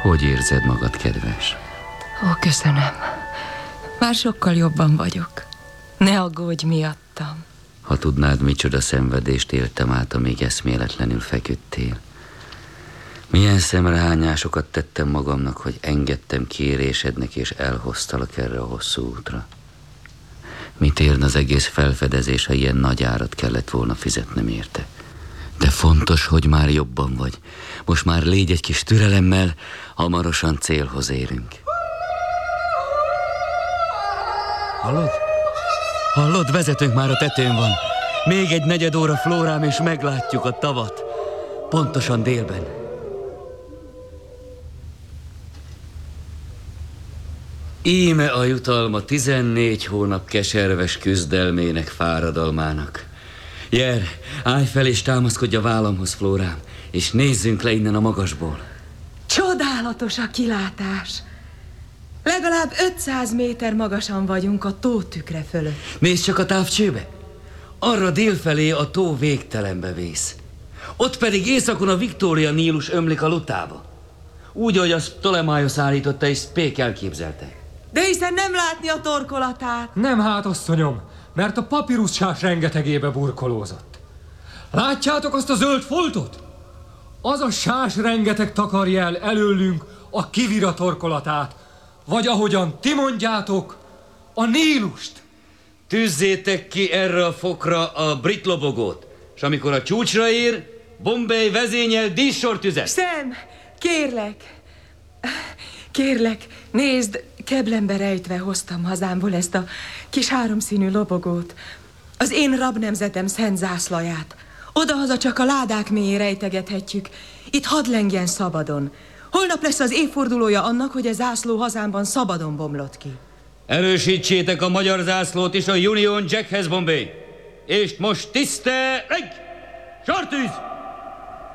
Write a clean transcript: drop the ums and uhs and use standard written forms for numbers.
Hogy érzed magad, kedves? Ó, köszönöm. Már sokkal jobban vagyok. Ne aggódj miattam. Ha tudnád, micsoda szenvedést éltem át, amíg eszméletlenül feküdtél. Milyen szemrehányásokat tettem magamnak, hogy engedtem kérésednek, és elhoztalak erre a hosszú útra. Mit érne az egész felfedezés, ha ilyen nagy árat kellett volna fizetnem érte? De fontos, hogy már jobban vagy. Most már légy egy kis türelemmel, hamarosan célhoz érünk. Hallod? Hallod, vezetőnk már a tetőn van. Még egy negyed óra, Flórám, és meglátjuk a tavat. Pontosan délben. Íme a jutalma 14 hónap keserves küzdelmének, fáradalmának. Jer, állj fel és támaszkodj a vállamhoz, Flórám, és nézzünk le innen a magasból. Csodálatos a kilátás. Legalább 500 méter magasan vagyunk a tó tükre fölött. Nézd csak a távcsőbe. Arra délfelé a tó végtelenbe vész. Ott pedig északon a Victoria Nílus ömlik a Lutába. Úgy, ahogy azt Ptolemaiosz állította és Spék elképzelte. De hiszen nem látni a torkolatát. Nem hát, asszonyom, mert a papirussás rengetegébe burkolózott. Látjátok azt a zöld foltot? Az a sás rengeteg takarja el előlünk a Kivira torkolatát, vagy ahogyan ti mondjátok, a Nílust. Tűzzétek ki erre a fokra a brit lobogót, és amikor a csúcsra ér, Bombay vezényel díszsortüzet. Sam, kérlek, nézd, keblembe rejtve hoztam hazámból ezt a kis háromszínű lobogót. Az én rabnemzetem szent zászlaját. Odahaza csak a ládák mélyén rejtegethetjük. Itt hadd lengjen szabadon. Holnap lesz az évfordulója annak, hogy a zászló hazámban szabadon bomlott ki. Erősítsétek a magyar zászlót is a Union Jackhez, Bombay. És most tiszteleg! Sortűz!